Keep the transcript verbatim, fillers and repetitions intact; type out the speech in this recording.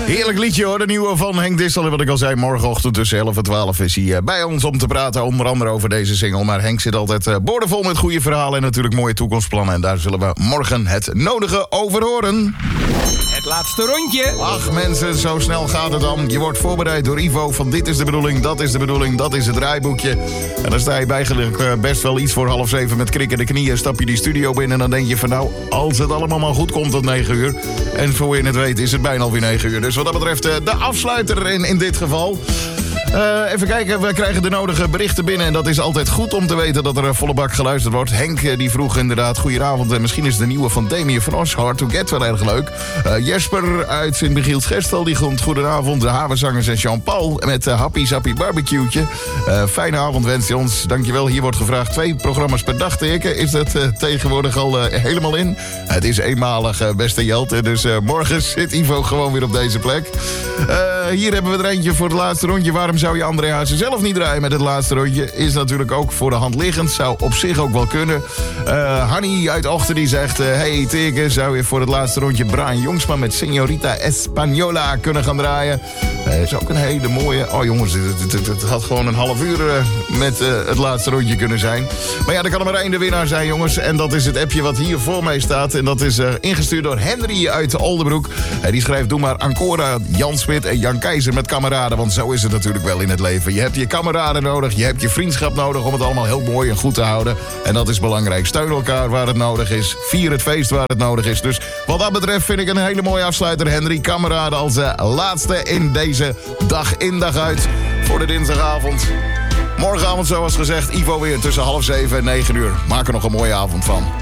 Heerlijk liedje hoor, de nieuwe van Henk Dissel. En wat ik al zei, morgenochtend tussen elf en twaalf is hij uh, bij ons om te praten. Onder andere over deze single. Maar Henk zit altijd uh, boordevol met goede verhalen en natuurlijk mooie toekomstplannen. En daar zullen we morgen het nodige over horen. Het laatste rondje. Ach mensen, zo snel gaat het dan. Je wordt voorbereid door Ivo van dit is de bedoeling, dat is de bedoeling, dat is het draaiboekje. En dan sta je bijgelijk uh, best wel iets voor half zeven met krikkende knieën. Stap je die studio binnen en dan denk je van nou, als het allemaal maar goed komt tot negen uur. En voor je het weet is het bijna alweer negen uur. Dus wat dat betreft uh, de afsluiter in, in dit geval. Uh, even kijken, we krijgen de nodige berichten binnen. En dat is altijd goed om te weten dat er volle bak geluisterd wordt. Henk uh, die vroeg inderdaad, goedenavond. En misschien is de nieuwe van Damien van Os, Hard to Get, wel erg leuk. Uh, Jesper uit Sint-Michiels-Gestel, die komt goedenavond. De Havenzangers en Jean-Paul met uh, Happy Sappy Barbecue'tje. Uh, fijne avond wenst hij ons. Dankjewel, hier wordt gevraagd twee programma's per dag teken. Is dat uh, tegenwoordig al uh, helemaal in? Het is eenmalig, uh, beste Jelte. Dus uh, morgen zit Ivo gewoon weer op deze plek. Uh, hier hebben we er eentje voor het laatste rondje. Waarom zou je André Hazes zelf niet draaien met het laatste rondje? Is natuurlijk ook voor de hand liggend. Zou op zich ook wel kunnen. Uh, Hanny uit Ochten die zegt... Uh, hey Teke, zou je voor het laatste rondje Brian Jongsma met Señorita Española kunnen gaan draaien? Dat uh, is ook een hele mooie... Oh jongens, het, het, het had gewoon een half uur uh, met uh, het laatste rondje kunnen zijn. Maar ja, er kan er maar één de winnaar zijn, jongens. En dat is het appje wat hier voor mij staat. En dat is uh, ingestuurd door Henry uit Oldenbroek. Uh, die schrijft, doe maar Ancora, Jan Smit en Jan Keizer met kameraden. Want zo is het natuurlijk wel in het leven. Je hebt je kameraden nodig, je hebt je vriendschap nodig om het allemaal heel mooi en goed te houden. En dat is belangrijk. Steun elkaar waar het nodig is. Vier het feest waar het nodig is. Dus wat dat betreft vind ik een hele mooie afsluiter. Henry, kameraden als uh, laatste in deze dag in dag uit voor de dinsdagavond. Morgenavond zoals gezegd, Ivo weer tussen half zeven en negen uur. Maak er nog een mooie avond van.